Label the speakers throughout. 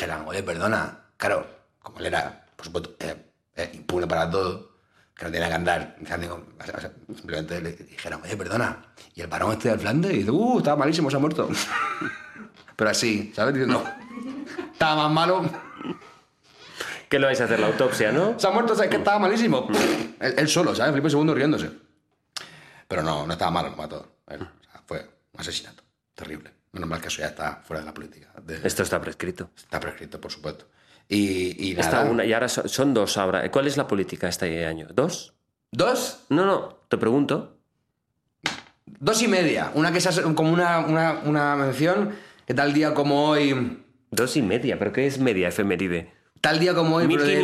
Speaker 1: dijeran, oye, perdona, claro, como él era, por supuesto, impune para todo, que no tenía que andar, simplemente le dijeron, oye, perdona, y el varón este del Flandes, y dice, estaba malísimo, se ha muerto. Pero así, ¿sabes? Diciendo, estaba más malo.
Speaker 2: ¿Qué le vais a hacer? La autopsia, ¿no?
Speaker 1: Se ha muerto, ¿sabes? Que estaba malísimo. Él solo, ¿sabes? Felipe II riéndose. Pero no estaba malo, lo mató. O sea, fue un asesinato terrible. Menos mal que eso ya está fuera de la política.
Speaker 2: Esto está prescrito.
Speaker 1: Está prescrito, por supuesto. Y nada.
Speaker 2: Y ahora son 2 ahora. ¿Cuál es la política este año? ¿2?
Speaker 1: ¿2?
Speaker 2: No, te pregunto.
Speaker 1: 2,5. Una que es como una mención que tal día como hoy...
Speaker 2: 2,5, ¿pero qué es media efeméride?
Speaker 1: Tal día como hoy, pero de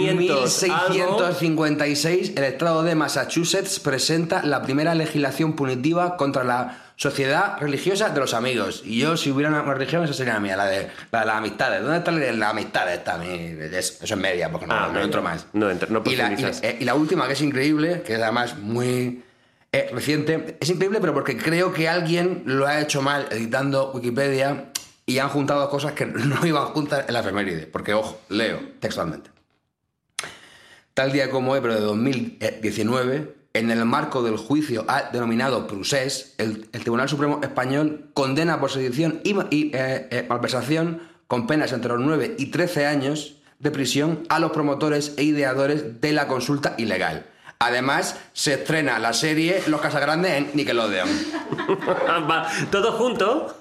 Speaker 1: 1656, el estado de Massachusetts presenta la primera legislación punitiva contra la sociedad religiosa de los amigos. Y yo, si hubiera una religión, esa sería la mía, la de las amistades. ¿Dónde está la amistad esta? Eso es media, porque no entro más.
Speaker 2: No profundizas.
Speaker 1: Y la última, que es increíble, que es además muy reciente, es increíble, pero porque creo que alguien lo ha hecho mal editando Wikipedia y han juntado cosas que no iban juntas en la efeméride. Porque, ojo, leo textualmente. Tal día como hoy, pero de 2019, en el marco del juicio denominado Procés, el Tribunal Supremo Español condena por sedición y malversación con penas entre los 9 y 13 años de prisión a los promotores e ideadores de la consulta ilegal. Además, se estrena la serie Los Casagrandes en Nickelodeon.
Speaker 2: ¿Todo junto?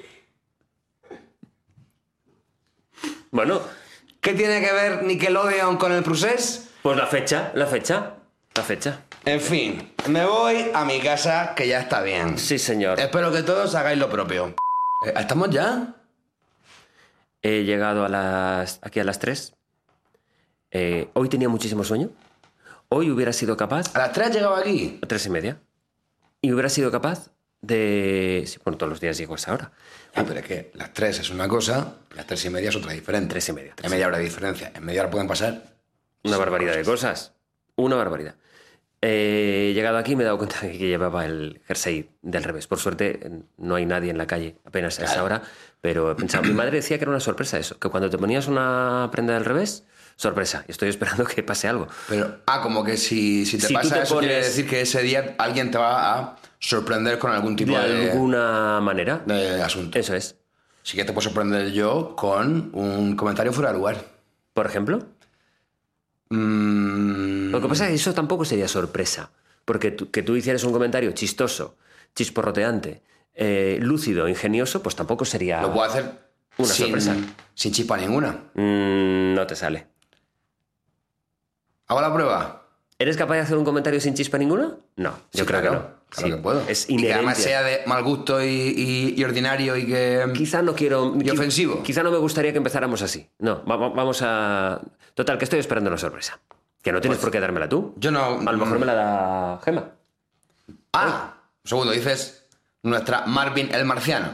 Speaker 2: Bueno.
Speaker 1: ¿Qué tiene que ver Nickelodeon con el Procés?
Speaker 2: Pues la fecha.
Speaker 1: En fin, me voy a mi casa, que ya está bien.
Speaker 2: Sí, señor.
Speaker 1: Espero que todos hagáis lo propio. ¿Estamos ya?
Speaker 2: He llegado aquí a las 3. Hoy tenía muchísimo sueño. Hoy hubiera sido capaz...
Speaker 1: ¿A las 3 has llegado aquí?
Speaker 2: A 3:30. Y hubiera sido capaz de... Sí, bueno, todos los días llego a esa hora.
Speaker 1: Pero es que las 3 es una cosa, las 3:30 es otra diferente.
Speaker 2: 3:30.
Speaker 1: Hay media hora de diferencia. En media hora pueden pasar...
Speaker 2: Una barbaridad de cosas. Una barbaridad. He llegado aquí y me he dado cuenta de que llevaba el jersey del revés. Por suerte no hay nadie en la calle apenas a esa hora, pero he pensado, mi madre decía que era una sorpresa eso, que cuando te ponías una prenda del revés, sorpresa, y estoy esperando que pase algo.
Speaker 1: Pero, como que si te pasa eso, quiere decir que ese día alguien te va a sorprender con algún tipo
Speaker 2: de alguna manera.
Speaker 1: De asunto.
Speaker 2: Eso es.
Speaker 1: Sí que te puedo sorprender yo con un comentario fuera de lugar.
Speaker 2: ¿Por ejemplo? Lo que pasa es que eso tampoco sería sorpresa. Porque que tú hicieras un comentario chistoso, chisporroteante, lúcido, ingenioso, pues tampoco sería...
Speaker 1: Lo puedo hacer
Speaker 2: una sorpresa.
Speaker 1: Sin chispa ninguna.
Speaker 2: No te sale.
Speaker 1: ¿Hago la prueba?
Speaker 2: ¿Eres capaz de hacer un comentario sin chispa ninguna? No, yo creo que no.
Speaker 1: Claro que puedo.
Speaker 2: Es
Speaker 1: inherente. Y que además
Speaker 2: inherencia.
Speaker 1: sea de mal gusto y ordinario y que...
Speaker 2: Quizá no quiero...
Speaker 1: Y ofensivo.
Speaker 2: Quizá no me gustaría que empezáramos así. No, vamos a... Total, que estoy esperando una sorpresa. Que no tienes por qué dármela tú.
Speaker 1: Yo no...
Speaker 2: A lo mejor me la da Gemma.
Speaker 1: Un segundo, dices nuestra Marvin el Marciano.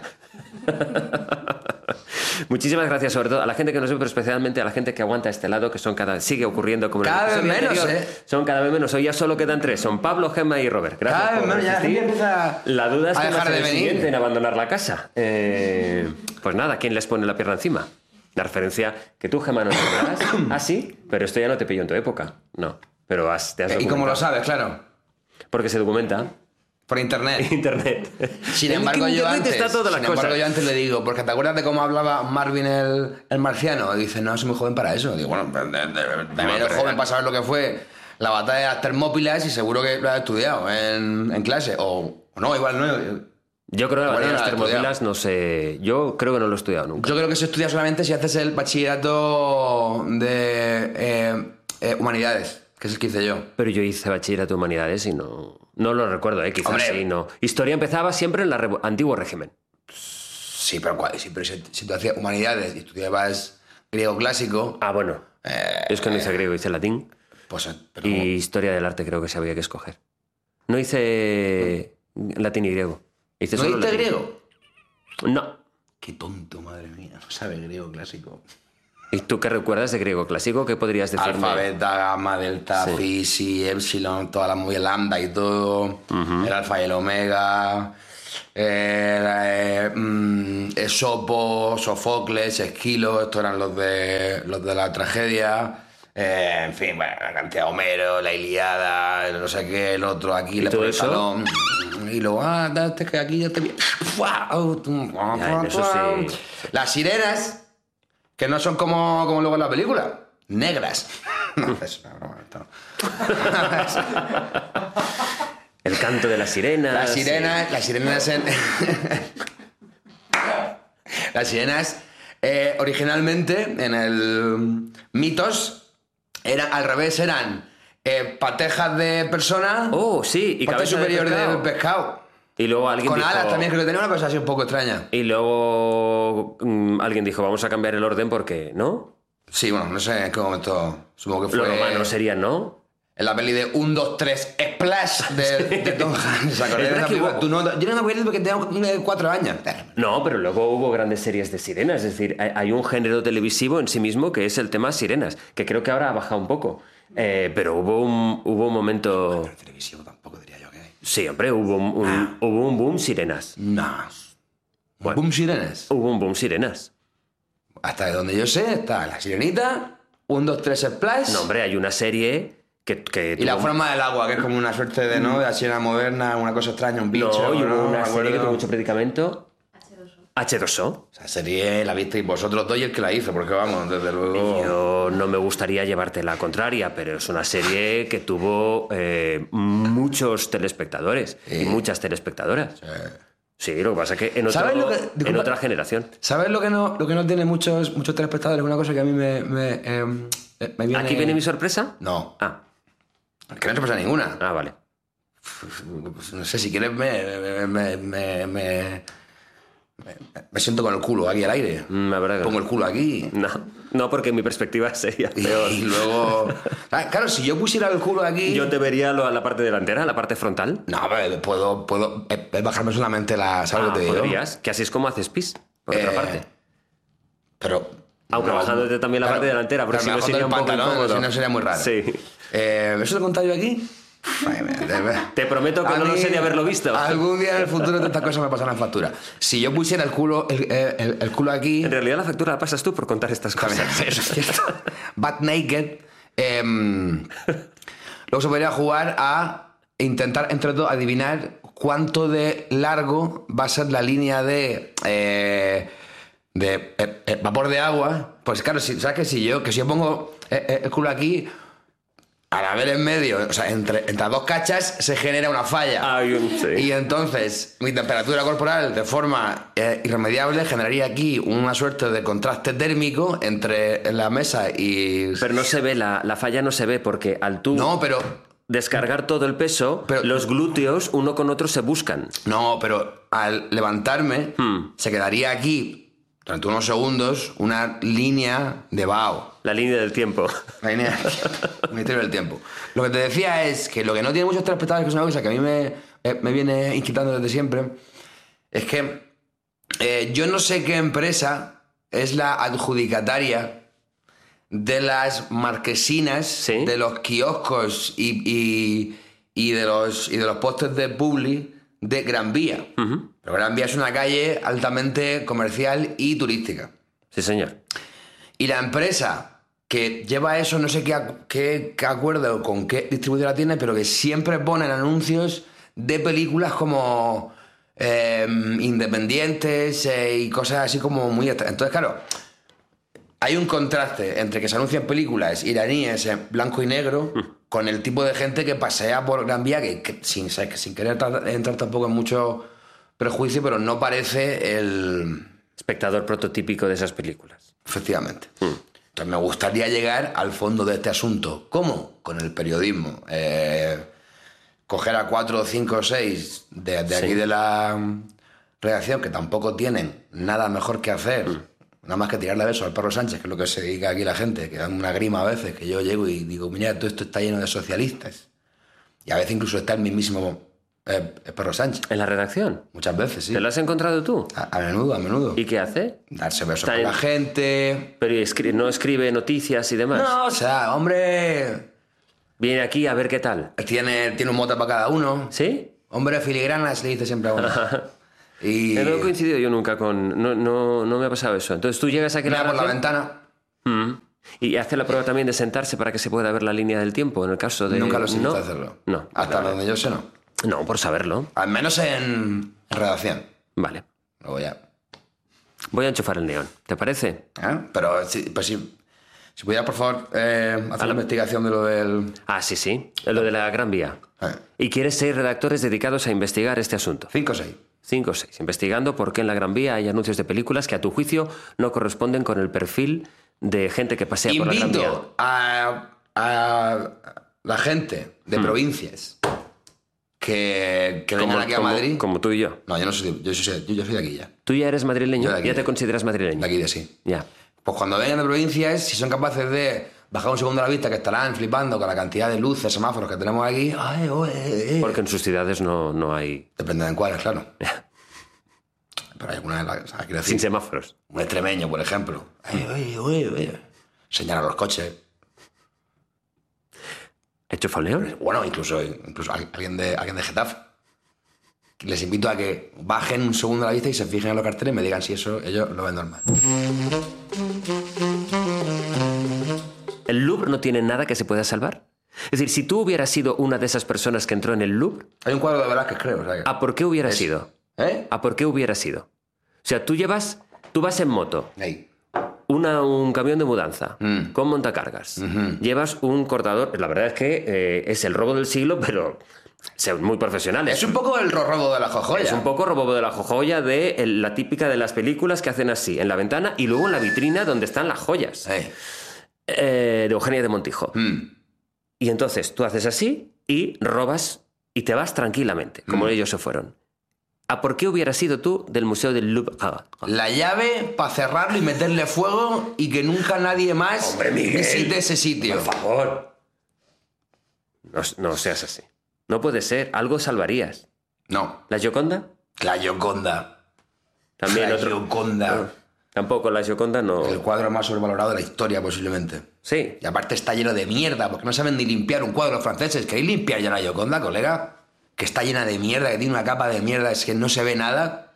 Speaker 2: Muchísimas gracias, sobre todo a la gente que nos ve, pero especialmente a la gente que aguanta a este lado, que son sigue ocurriendo como
Speaker 1: cada
Speaker 2: en el
Speaker 1: vez menos,
Speaker 2: anterior. Son cada vez menos. Hoy ya solo quedan 3. Son Pablo, Gemma y Robert. Gracias.
Speaker 1: Cada vez menos, ya la gente empieza
Speaker 2: la duda es
Speaker 1: a
Speaker 2: que
Speaker 1: dejar de venir
Speaker 2: en abandonar la casa. Pues nada, ¿quién les pone la pierna encima? La referencia que tú, Gemma, no te acuerdas. Sí, pero esto ya no te pilló en tu época. No, pero te has documentado.
Speaker 1: ¿Y cómo lo sabes? Claro.
Speaker 2: Porque se documenta.
Speaker 1: Por internet. Sin
Speaker 2: En
Speaker 1: embargo, yo
Speaker 2: internet está todas las cosas.
Speaker 1: yo antes le digo, porque ¿te acuerdas de cómo hablaba Marvin el Marciano? Y dice, no, soy muy joven para eso. Digo, bueno, eres joven para saber lo que fue la batalla de las Termópilas y seguro que lo has estudiado en clase. O no, igual no.
Speaker 2: Yo creo que la batalla de las Termópilas no sé. Yo creo que no lo he estudiado nunca.
Speaker 1: Yo creo que se estudia solamente si haces el bachillerato de humanidades, que es el que hice yo.
Speaker 2: Pero yo hice bachillerato de humanidades y no lo recuerdo, quizás.
Speaker 1: Hombre,
Speaker 2: sí, no. Historia empezaba siempre en el antiguo régimen.
Speaker 1: Sí, pero si tú hacías humanidades y estudiabas griego clásico...
Speaker 2: Bueno. Es que no hice griego, hice latín.
Speaker 1: Pero...
Speaker 2: Y historia del arte creo que se había que escoger. No hice latín y griego.
Speaker 1: ¿No hiciste griego?
Speaker 2: No.
Speaker 1: Qué tonto, madre mía. No sabe griego clásico.
Speaker 2: ¿Y tú qué recuerdas de griego clásico? ¿Qué podrías decirme?
Speaker 1: Alfa, beta, gamma, delta, phi, psi, epsilon, toda la movida lambda y todo. El alfa y el omega. Esopo, Sofocles, Esquilo, estos eran los de la tragedia. En fin, bueno, la cantidad de Homero, la Ilíada, no sé qué, el otro aquí, le
Speaker 2: todo
Speaker 1: pone el
Speaker 2: eso?
Speaker 1: talón. Y luego, date que aquí ya te...
Speaker 2: Ya, eso sí.
Speaker 1: Las sirenas, que no son como luego en la película, negras. No, es una broma, esto no.
Speaker 2: El canto de las sirenas.
Speaker 1: Las sirenas las sirenas originalmente en el mitos eran al revés, eran patejas de persona,
Speaker 2: Oh, sí, y
Speaker 1: parte
Speaker 2: cabeza
Speaker 1: superior
Speaker 2: de pescado.
Speaker 1: del pescado.
Speaker 2: Y luego alguien
Speaker 1: Con
Speaker 2: dijo...
Speaker 1: alas también, creo que tenía una cosa así un poco extraña.
Speaker 2: Y luego alguien dijo, vamos a cambiar el orden porque, ¿no?
Speaker 1: Sí, bueno, no sé en qué momento, supongo que
Speaker 2: Los
Speaker 1: fue
Speaker 2: romanos serían, ¿no?
Speaker 1: en la peli de 1, 2, 3, Splash de Tom Hanks. ¿Se acordáis de
Speaker 2: Es verdad
Speaker 1: esa
Speaker 2: que
Speaker 1: película?
Speaker 2: hubo-
Speaker 1: Yo no me acuerdo porque tenía 4 años.
Speaker 2: No, pero luego hubo grandes series de sirenas. Es decir, hay un género televisivo en sí mismo que es el tema sirenas, que creo que ahora ha bajado un poco. Pero hubo un momento...
Speaker 1: Pero televisivo tampoco diría yo que hay.
Speaker 2: Sí, hombre, hubo un boom sirenas.
Speaker 1: No.
Speaker 2: Bueno.
Speaker 1: Boom sirenes.
Speaker 2: Hubo un boom sirenas.
Speaker 1: Hasta de donde yo sé está la sirenita, 1, 2, 3 Splash.
Speaker 2: No, hombre, hay una serie que
Speaker 1: Y la
Speaker 2: tuvo-
Speaker 1: forma del agua, que es como una suerte de, ¿no? De la sirena moderna, una cosa extraña, un bicho.
Speaker 2: No, y hubo
Speaker 1: ¿no?
Speaker 2: una
Speaker 1: Me
Speaker 2: serie que
Speaker 1: acuerdo.
Speaker 2: tuvo mucho predicamento. H2O.
Speaker 1: Esa serie la visteis vosotros dos y el que la hizo, porque vamos, desde luego.
Speaker 2: Yo no me gustaría llevarte la contraria, pero es una serie que tuvo muchos telespectadores y muchas telespectadoras. Sí, lo que pasa es que en,
Speaker 1: ¿Sabes lo que-
Speaker 2: en
Speaker 1: disculpa.
Speaker 2: otra generación.
Speaker 1: ¿Sabes lo que no tiene muchos telespectadores? Una cosa que a mí me viene...
Speaker 2: ¿Aquí viene mi sorpresa?
Speaker 1: No,
Speaker 2: Ah,
Speaker 1: que no te pasa ninguna.
Speaker 2: vale.
Speaker 1: Pues no sé, si quieres me siento con el culo aquí al aire.
Speaker 2: La verdad que
Speaker 1: Pongo el culo aquí.
Speaker 2: no, porque mi perspectiva sería peor.
Speaker 1: Y luego... Claro, si yo pusiera el culo aquí...
Speaker 2: Yo te vería a la parte delantera, la parte frontal.
Speaker 1: No, pero puedo bajarme solamente la... ¿Sabes lo que te digo?
Speaker 2: Podrías, que así es como haces pis, por otra parte.
Speaker 1: Pero...
Speaker 2: Aunque bajándote también la parte delantera, porque
Speaker 1: pero
Speaker 2: si
Speaker 1: me
Speaker 2: no
Speaker 1: bajo
Speaker 2: sería
Speaker 1: el
Speaker 2: un poco
Speaker 1: pantalón,
Speaker 2: incómodo.
Speaker 1: si no sería muy raro.
Speaker 2: Sí.
Speaker 1: ¿Eso lo he contado yo aquí?
Speaker 2: Te prometo que
Speaker 1: A
Speaker 2: no lo
Speaker 1: mí,
Speaker 2: sé de haberlo visto.
Speaker 1: Algún día en el futuro de estas cosas me pasan la factura. Si yo pusiera el culo aquí...
Speaker 2: En realidad la factura la pasas tú por contar estas
Speaker 1: También,
Speaker 2: cosas.
Speaker 1: eso es cierto. Butt naked. Luego se podría jugar a intentar, entre todos, adivinar cuánto de largo va a ser la línea de vapor de agua. Pues claro, ¿sabes que si yo pongo el culo aquí, al haber en medio, o sea, entre las dos cachas se genera una falla.
Speaker 2: Sí.
Speaker 1: Y entonces mi temperatura corporal de forma irremediable generaría aquí una suerte de contraste térmico entre la mesa y...
Speaker 2: Pero no se ve, la falla no se ve porque al tú
Speaker 1: No, pero...
Speaker 2: descargar todo el peso,
Speaker 1: Pero-
Speaker 2: los glúteos uno con otro se buscan.
Speaker 1: No, pero al levantarme se quedaría aquí durante unos segundos una línea de vaho.
Speaker 2: La línea del tiempo.
Speaker 1: La línea Ministerio del Tiempo. Lo que te decía es que lo que no tiene muchos telespectadores, que es una cosa que a mí me viene inquietando desde siempre, es que yo no sé qué empresa es la adjudicataria de las marquesinas,
Speaker 2: ¿Sí?
Speaker 1: de los kioscos y de los postes de publi de Gran Vía. Pero Gran Vía es una calle altamente comercial y turística.
Speaker 2: Sí, señor.
Speaker 1: Y la empresa que lleva eso, no sé qué acuerdo con qué distribuidora tiene, pero que siempre ponen anuncios de películas como independientes y cosas así como muy... Entonces, claro, hay un contraste entre que se anuncian películas iraníes en blanco y negro con el tipo de gente que pasea por Gran Vía, que sin querer entrar tampoco en mucho prejuicio, pero no parece el...
Speaker 2: Espectador prototípico de esas películas.
Speaker 1: Efectivamente. Entonces me gustaría llegar al fondo de este asunto. ¿Cómo? Con el periodismo. Coger a 4, 5 o 6 de aquí de la redacción, que tampoco tienen nada mejor que hacer, nada más que tirarle besos al perro Sánchez, que es lo que se dedica aquí la gente, que dan una grima a veces, que yo llego y digo, mira, todo esto está lleno de socialistas. Y a veces incluso está el mismísimo perro Sánchez.
Speaker 2: ¿En la redacción?
Speaker 1: Muchas veces, sí.
Speaker 2: ¿Te lo has encontrado tú?
Speaker 1: A menudo.
Speaker 2: ¿Y qué hace?
Speaker 1: Darse besos
Speaker 2: Está
Speaker 1: con
Speaker 2: en-
Speaker 1: la gente.
Speaker 2: Pero no escribe noticias y demás.
Speaker 1: No, o sea, hombre...
Speaker 2: Viene aquí a ver qué tal.
Speaker 1: Tiene un mote para cada uno.
Speaker 2: ¿Sí?
Speaker 1: Hombre, filigranas, le dice siempre a uno. Y...
Speaker 2: No he coincidido yo nunca con... No me ha pasado eso. Entonces tú llegas a que
Speaker 1: Mira por la ventana.
Speaker 2: Y hace la prueba también de sentarse para que se pueda ver la línea del tiempo, en el caso de...
Speaker 1: Nunca los invito a hacerlo.
Speaker 2: No.
Speaker 1: Hasta donde yo sé, no.
Speaker 2: No, por saberlo.
Speaker 1: Al menos en redacción.
Speaker 2: Vale.
Speaker 1: Luego ya.
Speaker 2: Voy a enchufar el neón. ¿Te parece?
Speaker 1: Pero pues si pudiera, por favor, hacer la investigación de lo del...
Speaker 2: Ah, sí. Lo de la Gran Vía. Y quieres 6 redactores dedicados a investigar este asunto.
Speaker 1: 5 o 6.
Speaker 2: 5 o 6. Investigando por qué en la Gran Vía hay anuncios de películas que a tu juicio no corresponden con el perfil de gente que pasea por la Gran Vía.
Speaker 1: Invito a la gente de provincias que vengan aquí a Madrid.
Speaker 2: Como tú y yo.
Speaker 1: No, yo soy de aquí ya.
Speaker 2: ¿Tú ya eres madrileño?
Speaker 1: Yo de aquí.
Speaker 2: ¿Ya te consideras madrileño?
Speaker 1: De aquí de sí.
Speaker 2: Ya.
Speaker 1: Pues cuando vengan de provincias, si son capaces de bajar un segundo a la vista, que estarán flipando con la cantidad de luces, semáforos que tenemos aquí.
Speaker 2: Porque en sus ciudades no hay...
Speaker 1: Depende de en cuáles, claro. Pero hay algunas, quiero decir,
Speaker 2: Sin semáforos.
Speaker 1: un extremeño, por ejemplo. Señalar los coches.
Speaker 2: ¿Hecho león?
Speaker 1: Bueno, incluso alguien de Getafe. Les invito a que bajen un segundo a la vista y se fijen en los carteles y me digan si eso ellos lo ven normal.
Speaker 2: ¿El Louvre no tiene nada que se pueda salvar? Es decir, si tú hubieras sido una de esas personas que entró en el Louvre...
Speaker 1: Hay un cuadro de Velázquez, creo. O sea que...
Speaker 2: ¿A por qué hubiera sido? ¿A por qué hubiera sido? O sea, tú vas en moto, un camión de mudanza, con montacargas, llevas un cortador... La verdad es que es el robo del siglo, pero... Son muy profesionales.
Speaker 1: Es un poco el robo de la jojoya.
Speaker 2: Es un poco robo de la jojoya de la típica de las películas que hacen así, en la ventana y luego en la vitrina donde están las joyas. De Eugenia de Montijo. Y entonces tú haces así y robas y te vas tranquilamente, como ellos se fueron. ¿A por qué hubieras sido tú del Museo del Louvre?
Speaker 1: La llave para cerrarlo y meterle fuego y que nunca nadie más visite ese sitio.
Speaker 2: Por favor. No seas así. No puede ser. Algo salvarías.
Speaker 1: No.
Speaker 2: ¿La Gioconda?
Speaker 1: La Gioconda.
Speaker 2: También
Speaker 1: la
Speaker 2: otro.
Speaker 1: Gioconda.
Speaker 2: Tampoco la Gioconda no...
Speaker 1: El cuadro más sobrevalorado de la historia, posiblemente.
Speaker 2: Sí.
Speaker 1: Y aparte está lleno de mierda, porque no saben ni limpiar un cuadro franceses. ¿Queréis limpiar ya la Gioconda, colega? Que está llena de mierda, que tiene una capa de mierda, es que no se ve nada.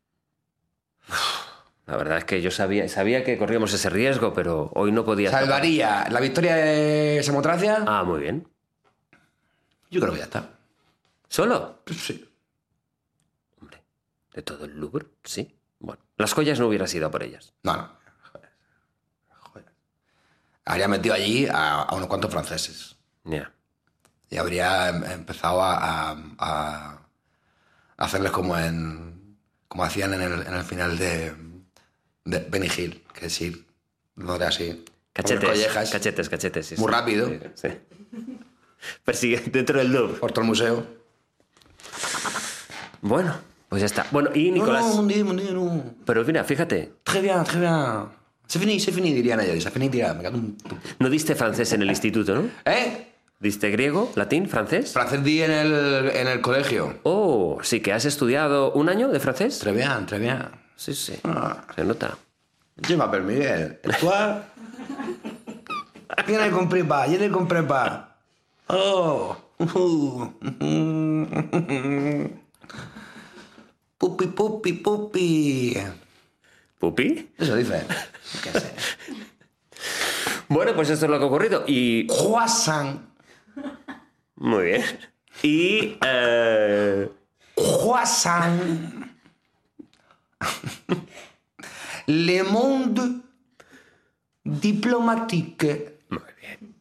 Speaker 2: La verdad es que yo sabía que corríamos ese riesgo, pero hoy no podía...
Speaker 1: ¿Salvaría la victoria de Samotracia?
Speaker 2: Ah, muy bien.
Speaker 1: Yo creo que ya está.
Speaker 2: ¿Solo?
Speaker 1: Pues sí.
Speaker 2: Hombre, ¿de todo el Louvre? Sí. Bueno, las joyas no hubiera sido a por ellas.
Speaker 1: No. Joder. Habría metido allí a unos cuantos franceses.
Speaker 2: Ya.
Speaker 1: Y habría empezado a hacerles como hacían en el final de Benny Hill, que es ir donde así.
Speaker 2: Cachetes. Sí,
Speaker 1: muy rápido.
Speaker 2: Sí. Persigue dentro del Louvre.
Speaker 1: Por todo el museo.
Speaker 2: Bueno, pues ya está. Bueno, y Nicolás...
Speaker 1: No.
Speaker 2: Pero mira, fíjate.
Speaker 1: Très bien. C'est fini, dirían ellos. C'est fini, dirá. Me cago en...
Speaker 2: No diste francés en el instituto, ¿no? ¿Diste griego, latín, francés?
Speaker 1: Francés di en el colegio.
Speaker 2: Oh, sí que has estudiado un año de francés.
Speaker 1: Très bien.
Speaker 2: Sí. Se nota.
Speaker 1: Je m'appelle Miguel. ¿Y tú? Viene con prepa. Oh. Pupi.
Speaker 2: ¿Pupi?
Speaker 1: Eso dice. ¿Qué sé?
Speaker 2: Bueno, pues esto es lo que ha ocurrido. Y...
Speaker 1: Croissant.
Speaker 2: Muy bien. Y...
Speaker 1: Croissant. Le Monde Diplomatique.
Speaker 2: Muy bien.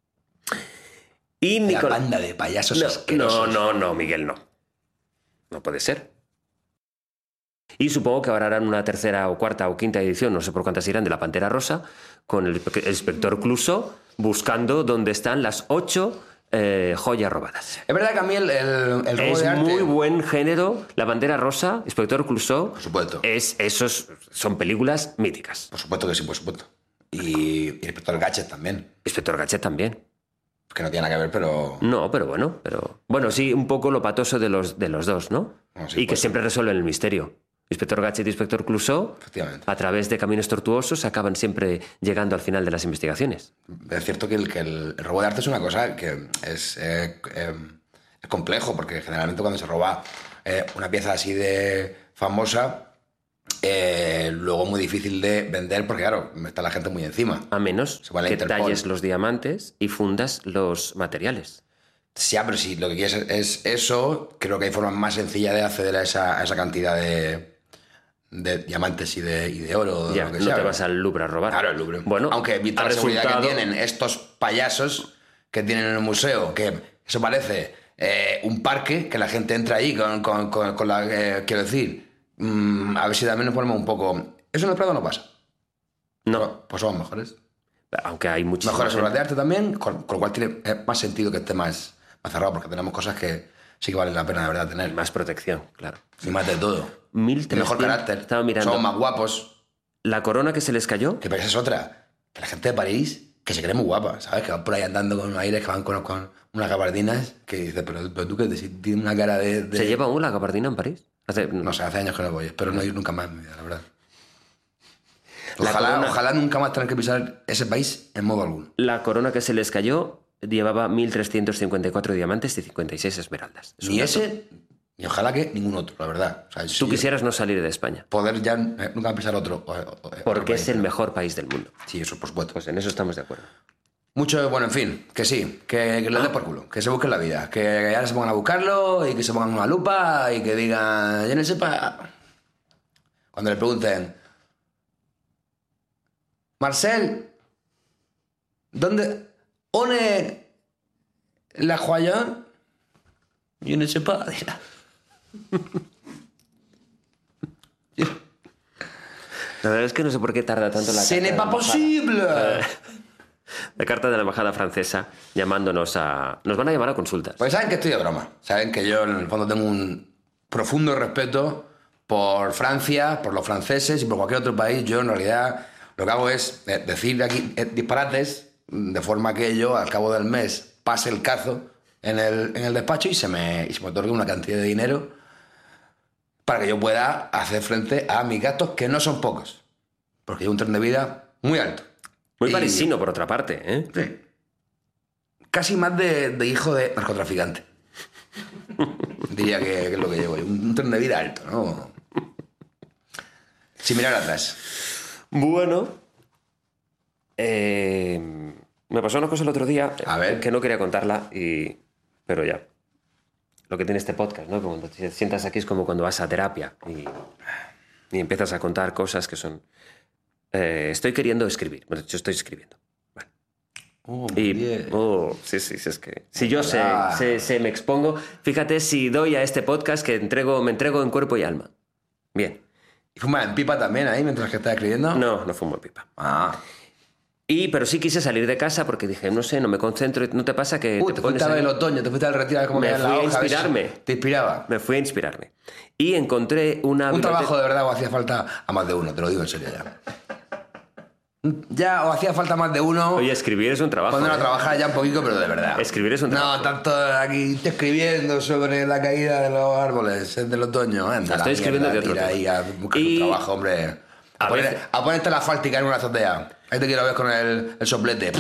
Speaker 2: Y
Speaker 1: La
Speaker 2: Nicolás...
Speaker 1: banda de payasos asquerosos.
Speaker 2: No, Miguel, no. No puede ser. Y supongo que ahora harán una tercera o cuarta o quinta edición, no sé por cuántas irán, de La Pantera Rosa, con el inspector Clouseau buscando dónde están las 8 joyas robadas.
Speaker 1: Es verdad que a mí el robo
Speaker 2: Es
Speaker 1: de arte...
Speaker 2: muy buen género. La Pantera Rosa, inspector Clouseau...
Speaker 1: Por supuesto.
Speaker 2: Son películas míticas.
Speaker 1: Por supuesto que sí, por supuesto. Y el inspector Gadget también.
Speaker 2: Inspector Gadget también.
Speaker 1: Que no tiene nada que ver, pero...
Speaker 2: No, pero bueno. Bueno, sí, un poco lo patoso de los dos, ¿no?
Speaker 1: Sí,
Speaker 2: y que siempre resuelven el misterio. Inspector Gadget y Inspector Clouseau,
Speaker 1: efectivamente,
Speaker 2: a través de caminos tortuosos, acaban siempre llegando al final de las investigaciones.
Speaker 1: Es cierto que el robo de arte es una cosa que es complejo, porque generalmente cuando se roba una pieza así de famosa, luego muy difícil de vender porque, claro, está la gente muy encima.
Speaker 2: A menos
Speaker 1: Se va a la
Speaker 2: que
Speaker 1: Interpol.
Speaker 2: talles los diamantes y fundas los materiales.
Speaker 1: Sí, pero si lo que quieres es eso, creo que hay formas más sencillas de acceder a esa cantidad de diamantes y de oro. O
Speaker 2: Ya,
Speaker 1: lo que
Speaker 2: no
Speaker 1: sea,
Speaker 2: te
Speaker 1: ¿no?
Speaker 2: vas al Louvre a robar.
Speaker 1: Claro, el Louvre.
Speaker 2: Bueno,
Speaker 1: aunque vista
Speaker 2: ha
Speaker 1: la seguridad
Speaker 2: resultado-
Speaker 1: que tienen estos payasos que tienen en el museo, que eso parece un parque, que la gente entra ahí con la... quiero decir, a ver si también nos ponemos un poco... Eso en el Prado no pasa.
Speaker 2: No,
Speaker 1: Pues somos mejores.
Speaker 2: aunque hay muchísimas...
Speaker 1: Mejores obras de arte también, con lo cual tiene más sentido que esté más cerrado, porque tenemos cosas que sí que valen la pena de verdad tener.
Speaker 2: Más protección, claro.
Speaker 1: Y más de todo.
Speaker 2: 1300.
Speaker 1: Mejor carácter.
Speaker 2: Estaba mirando.
Speaker 1: Somos más guapos.
Speaker 2: La corona que se les cayó,
Speaker 1: Que pero esa es otra. Que la gente de París, que se cree muy guapa, ¿sabes? Que van por ahí andando con aires, que van con unas gabardinas, que dices, pero tú que tienes una cara de...
Speaker 2: ¿se lleva aún la gabardina en París?
Speaker 1: No sé, hace años que no voy, espero no ir nunca más en mi vida, la verdad.
Speaker 2: La
Speaker 1: Ojalá,
Speaker 2: corona-
Speaker 1: ojalá nunca más tener que pisar ese país en modo alguno.
Speaker 2: La corona que se les cayó llevaba 1.354 diamantes y 56 esmeraldas. Es un
Speaker 1: Ni
Speaker 2: dato.
Speaker 1: ese, ni ojalá que ningún otro, la verdad. O sea, si
Speaker 2: Tú
Speaker 1: yo
Speaker 2: quisieras no salir de España,
Speaker 1: poder ya nunca pisar otro. Otro
Speaker 2: porque
Speaker 1: país.
Speaker 2: es el mejor país del mundo.
Speaker 1: Sí, eso por supuesto.
Speaker 2: Pues en eso estamos de acuerdo.
Speaker 1: Mucho, bueno, en fin, que sí, que le dé por culo, que se busquen la vida, que ahora se pongan a buscarlo y que se pongan una lupa y que digan, yo no sepa. Cuando le pregunten, Marcel, ¿dónde? ¿One la joyón? Yo no sepa, dirá.
Speaker 2: La verdad es que no sé por qué tarda tanto la
Speaker 1: ¡Ce
Speaker 2: carta
Speaker 1: n'est
Speaker 2: de
Speaker 1: pas
Speaker 2: la embajada.
Speaker 1: possible!
Speaker 2: La carta de la embajada francesa llamándonos a... Nos van a llamar a consultas.
Speaker 1: Porque saben que estoy de broma. Saben que yo en el fondo tengo un profundo respeto por Francia, por los franceses y por cualquier otro país. Yo en realidad lo que hago es decir aquí disparates de forma que yo al cabo del mes pase el cazo en el despacho y se me otorgue una cantidad de dinero para que yo pueda hacer frente a mis gastos, que no son pocos. Porque llevo un tren de vida muy alto.
Speaker 2: Muy
Speaker 1: Y-
Speaker 2: parisino, por otra parte, ¿eh?
Speaker 1: Sí. Casi más de hijo de narcotraficante. Diría que es lo que llevo. Un tren de vida alto, ¿no? Sin mirar atrás.
Speaker 2: Bueno, me pasó una cosa el otro día
Speaker 1: A ver.
Speaker 2: que no quería contarla, pero ya. Lo que tiene este podcast, ¿no? Que cuando te sientas aquí es como cuando vas a terapia y empiezas a contar cosas que son... estoy queriendo escribir. Bueno, yo estoy escribiendo. Sí, es que si yo
Speaker 1: Ah.
Speaker 2: me expongo, fíjate si doy a este podcast que me entrego en cuerpo y alma. Bien.
Speaker 1: ¿Y fumas en pipa también ahí mientras que estás escribiendo?
Speaker 2: No fumo pipa.
Speaker 1: Ah.
Speaker 2: Pero sí quise salir de casa porque dije, no sé, no me concentro. ¿No te pasa que
Speaker 1: Te fuiste a ver el otoño, te fuiste al retiro a ver cómo
Speaker 2: Me
Speaker 1: caía la
Speaker 2: fui a
Speaker 1: hoja, ver si
Speaker 2: inspirarme.
Speaker 1: Te inspiraba.
Speaker 2: Me fui a inspirarme. Y encontré una...
Speaker 1: Un trabajo de verdad o hacía falta a más de uno, te lo digo en serio ya. Ya, o hacía falta más de uno.
Speaker 2: Oye, escribir es un trabajo.
Speaker 1: Cuando
Speaker 2: ¿eh?
Speaker 1: era trabajar ya un poquito, pero de verdad.
Speaker 2: Escribir es un trabajo.
Speaker 1: No, tanto aquí estoy escribiendo sobre la caída de los árboles del otoño. Anda,
Speaker 2: Estoy
Speaker 1: la
Speaker 2: escribiendo
Speaker 1: mierda,
Speaker 2: de otro
Speaker 1: tira ahí
Speaker 2: tema.
Speaker 1: a buscar
Speaker 2: Y-
Speaker 1: un trabajo, hombre.
Speaker 2: A veces-
Speaker 1: A ponerte la fáltica en una azotea. Ahí te quiero ver con el soplete.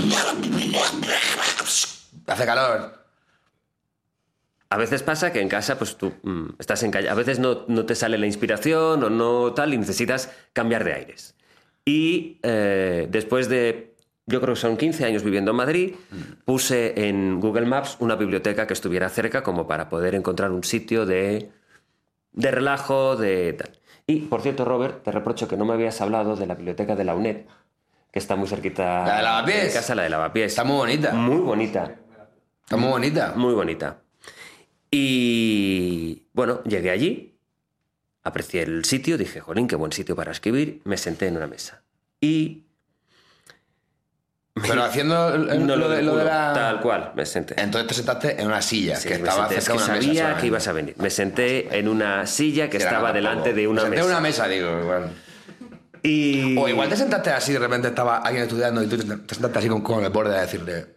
Speaker 1: Hace calor.
Speaker 2: A veces pasa que en casa, pues tú estás en calle. A veces no te sale la inspiración o no tal y necesitas cambiar de aires. Y después de, yo creo que son 15 años viviendo en Madrid, puse en Google Maps una biblioteca que estuviera cerca como para poder encontrar un sitio de relajo, de tal. Y, por cierto, Robert, te reprocho que no me habías hablado de la biblioteca de la UNED, que está muy cerquita
Speaker 1: ¿La de Lavapiés?
Speaker 2: de casa, la de Lavapiés.
Speaker 1: Está muy bonita.
Speaker 2: Muy bonita.
Speaker 1: Está muy bonita.
Speaker 2: Muy bonita. Y bueno, llegué allí, aprecié el sitio, dije, jolín, qué buen sitio para escribir, me senté en una mesa. Y...
Speaker 1: Pero haciendo
Speaker 2: no
Speaker 1: lo de
Speaker 2: culo,
Speaker 1: la...
Speaker 2: Tal cual, me senté.
Speaker 1: Entonces te sentaste en una silla
Speaker 2: Sí,
Speaker 1: que
Speaker 2: me
Speaker 1: estaba
Speaker 2: senté,
Speaker 1: cerca
Speaker 2: es
Speaker 1: de
Speaker 2: que
Speaker 1: una mesa.
Speaker 2: sabía
Speaker 1: solamente.
Speaker 2: que ibas a venir. Me senté en una silla que
Speaker 1: Era
Speaker 2: estaba
Speaker 1: nada,
Speaker 2: delante
Speaker 1: tampoco.
Speaker 2: de una
Speaker 1: Me senté
Speaker 2: mesa.
Speaker 1: en una mesa, digo, igual.
Speaker 2: Y...
Speaker 1: O igual te sentaste así, de repente estaba alguien estudiando y tú te sentaste así con el borde a decirle...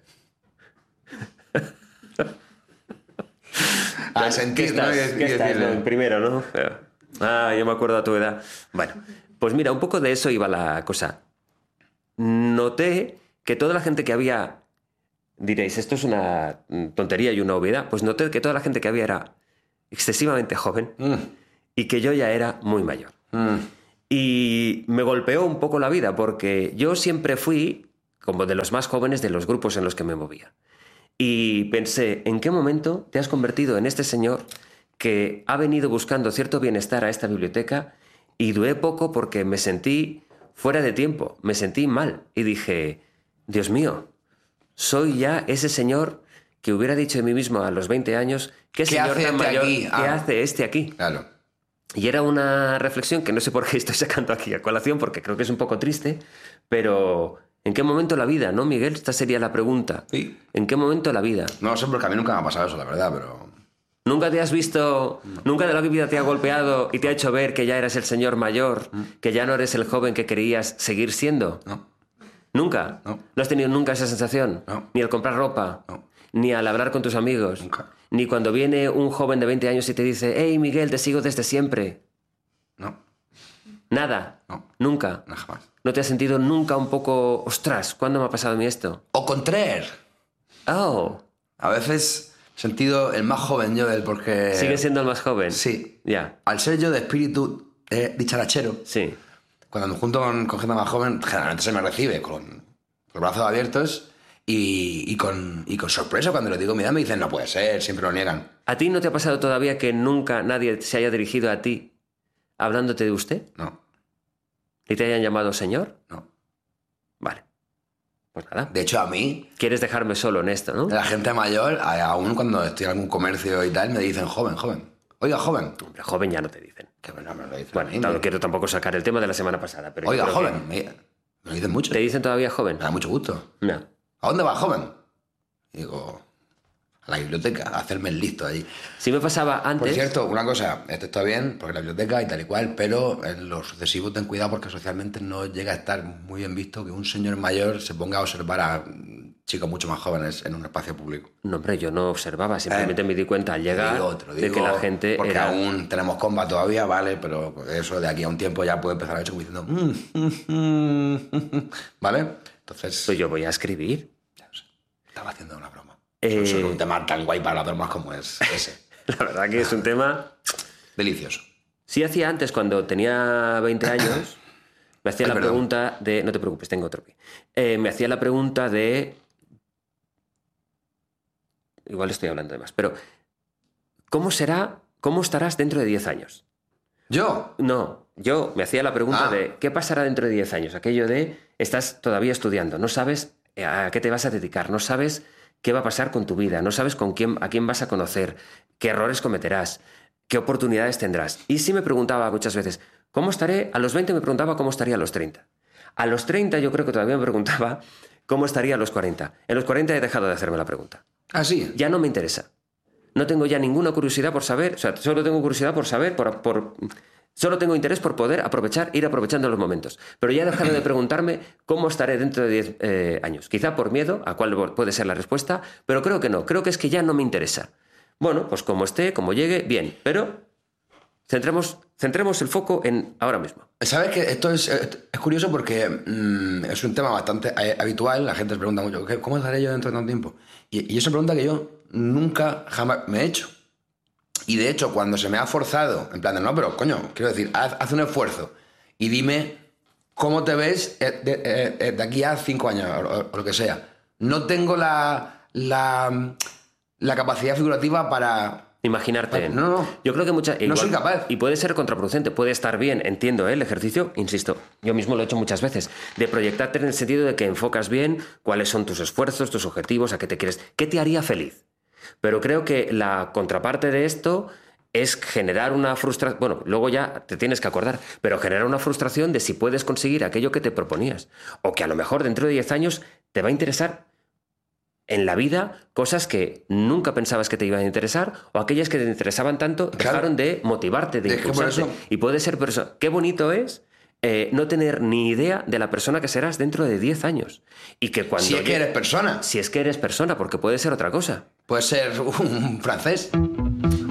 Speaker 1: a sentir,
Speaker 2: ¿Qué estás?
Speaker 1: ¿no?
Speaker 2: ¿Qué estás?
Speaker 1: decirle,
Speaker 2: No, primero, ¿no? Yo me acuerdo a tu edad. Bueno, pues mira, un poco de eso iba la cosa. Noté que toda la gente que había... Diréis, esto es una tontería y una obviedad. Pues noté que toda la gente que había era excesivamente joven y que yo ya era muy mayor. Y me golpeó un poco la vida porque yo siempre fui como de los más jóvenes de los grupos en los que me movía. Y pensé, ¿en qué momento te has convertido en este señor que ha venido buscando cierto bienestar a esta biblioteca? Y duré poco porque me sentí fuera de tiempo, me sentí mal. Y dije, Dios mío, soy ya ese señor que hubiera dicho de mí mismo a los 20 años, ¿qué señor tan mayor? ¿Qué hace este aquí?
Speaker 1: Claro.
Speaker 2: Y era una reflexión que no sé por qué estoy sacando aquí a colación, porque creo que es un poco triste, pero ¿en qué momento de la vida, no, Miguel? Esta sería la pregunta.
Speaker 1: Sí.
Speaker 2: ¿En qué momento de la vida?
Speaker 1: No sé, porque a mí nunca me ha pasado eso, la verdad, pero...
Speaker 2: ¿Nunca te has visto, nunca de la vida te ha golpeado y te ha hecho ver que ya eras el señor mayor, que ya no eres el joven que querías seguir siendo?
Speaker 1: No.
Speaker 2: ¿Nunca?
Speaker 1: No.
Speaker 2: ¿No has tenido nunca esa sensación?
Speaker 1: No.
Speaker 2: Ni al comprar ropa,
Speaker 1: No.
Speaker 2: ni al hablar con tus amigos,
Speaker 1: Nunca.
Speaker 2: ni cuando viene un joven de 20 años y te dice, hey Miguel, te sigo desde siempre.
Speaker 1: No.
Speaker 2: Nada.
Speaker 1: No.
Speaker 2: Nunca.
Speaker 1: No, jamás.
Speaker 2: ¿No te has sentido nunca un poco, ostras, ¿cuándo me ha pasado a mí esto?
Speaker 1: O contraire.
Speaker 2: Oh,
Speaker 1: A veces he sentido el más joven yo del porque...
Speaker 2: ¿sigues siendo el más joven?
Speaker 1: Sí.
Speaker 2: Ya,
Speaker 1: Al ser yo de espíritu dicharachero,
Speaker 2: sí.
Speaker 1: cuando me junto con gente más joven, generalmente se me recibe con los brazos abiertos y con sorpresa. Cuando les digo mi edad me dicen, no puede ser, siempre lo niegan.
Speaker 2: ¿A ti no te ha pasado todavía que nunca nadie se haya dirigido a ti hablándote de usted?
Speaker 1: No,
Speaker 2: ¿Y te hayan llamado señor?
Speaker 1: no.
Speaker 2: Vale. Pues nada.
Speaker 1: De hecho, a mí,
Speaker 2: Quieres dejarme solo en esto, ¿no?
Speaker 1: la gente mayor, aún cuando estoy en algún comercio y tal, me dicen joven, joven. Oiga, joven.
Speaker 2: Hombre, joven ya no te dicen.
Speaker 1: Que bueno, me lo dicen.
Speaker 2: Bueno,
Speaker 1: a mí,
Speaker 2: no quiero tampoco sacar el tema de la semana pasada, pero yo
Speaker 1: Oiga,
Speaker 2: creo que-
Speaker 1: joven. Me lo dicen mucho.
Speaker 2: ¿Te dicen todavía joven?
Speaker 1: Me da mucho gusto.
Speaker 2: No.
Speaker 1: ¿A dónde va, joven? Y digo, a la biblioteca, a hacerme el listo allí.
Speaker 2: Si me pasaba antes...
Speaker 1: Por cierto, una cosa, esto está bien, porque la biblioteca y tal y cual, pero en lo sucesivo ten cuidado porque socialmente no llega a estar muy bien visto que un señor mayor se ponga a observar a chicos mucho más jóvenes en un espacio público.
Speaker 2: No, hombre, yo no observaba, simplemente me di cuenta al llegar
Speaker 1: Te lo
Speaker 2: de que la gente
Speaker 1: porque
Speaker 2: era...
Speaker 1: aún tenemos comba todavía, vale, pero eso de aquí a un tiempo ya puede empezar a hecho como diciendo ¿vale? Entonces,
Speaker 2: Pues yo voy a escribir.
Speaker 1: ya lo sé, estaba haciendo una broma.
Speaker 2: Eh,
Speaker 1: Eso es un tema tan guay para las bromas como es ese.
Speaker 2: La verdad que es un tema...
Speaker 1: Delicioso.
Speaker 2: Sí hacía antes, cuando tenía 20 años, me hacía
Speaker 1: Ay,
Speaker 2: la
Speaker 1: perdón.
Speaker 2: pregunta de... No te preocupes, tengo otro pie. Me hacía la pregunta de... Igual estoy hablando de más, pero... ¿Cómo estarás dentro de 10 años?
Speaker 1: ¿Yo?
Speaker 2: No, yo me hacía la pregunta
Speaker 1: Ah.
Speaker 2: de ¿qué pasará dentro de 10 años? Aquello de estás todavía estudiando, no sabes a qué te vas a dedicar, no sabes qué va a pasar con tu vida, no sabes a quién vas a conocer, qué errores cometerás, qué oportunidades tendrás. Y sí me preguntaba muchas veces, ¿cómo estaré? A los 20 me preguntaba cómo estaría a los 30. A los 30 yo creo que todavía me preguntaba cómo estaría a los 40. En los 40 he dejado de hacerme la pregunta.
Speaker 1: Ah, sí.
Speaker 2: Ya no me interesa. No tengo ya ninguna curiosidad por saber, o sea, solo tengo curiosidad por saber, solo tengo interés por poder ir aprovechando los momentos. Pero ya he dejado de preguntarme cómo estaré dentro de 10 años. Quizá por miedo, a cuál puede ser la respuesta, pero creo que no. Creo que es que ya no me interesa. Bueno, pues como esté, como llegue, bien. Pero centremos el foco en ahora mismo.
Speaker 1: ¿Sabes que esto es curioso porque es un tema bastante habitual? La gente se pregunta mucho, ¿cómo estaré yo dentro de tanto tiempo? Y es una pregunta que yo nunca, jamás me he hecho. Y de hecho, cuando se me ha forzado, en plan de, no, pero coño, quiero decir, haz un esfuerzo y dime cómo te ves de aquí a 5 años o lo que sea. No tengo la capacidad figurativa para...
Speaker 2: Imaginarte.
Speaker 1: No.
Speaker 2: Yo creo que
Speaker 1: No soy capaz.
Speaker 2: Y puede ser contraproducente, puede estar bien, entiendo, el ejercicio, insisto, yo mismo lo he hecho muchas veces, de proyectarte en el sentido de que enfocas bien cuáles son tus esfuerzos, tus objetivos, a qué te quieres, qué te haría feliz. Pero creo que la contraparte de esto es generar una frustración, bueno, luego ya te tienes que acordar, pero generar una frustración de si puedes conseguir aquello que te proponías. O que a lo mejor dentro de 10 años te va a interesar en la vida cosas que nunca pensabas que te iban a interesar, o aquellas que te interesaban tanto dejaron de motivarte, de
Speaker 1: Es que por
Speaker 2: impulsarte.
Speaker 1: eso...
Speaker 2: Y puede ser por eso. Qué bonito es no tener ni idea de la persona que serás dentro de 10 años. Y que cuando
Speaker 1: Si es que eres persona.
Speaker 2: Si es que eres persona, porque puede ser otra cosa.
Speaker 1: Puede ser un francés.